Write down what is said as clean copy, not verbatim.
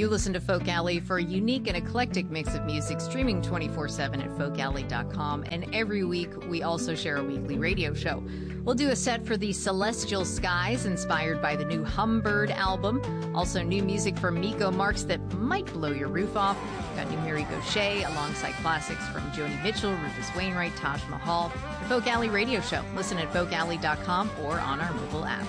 You listen to Folk Alley for a unique and eclectic mix of music, streaming 24/7 at folkalley.com. And every week, we also share a weekly radio show. We'll do a set for the Celestial Skies, inspired by the new Humbird album. Also, new music from Miko Marks that might blow your roof off. We've got new Mary Gauthier, alongside classics from Joni Mitchell, Rufus Wainwright, Taj Mahal. The Folk Alley radio show. Listen at folkalley.com or on our mobile app.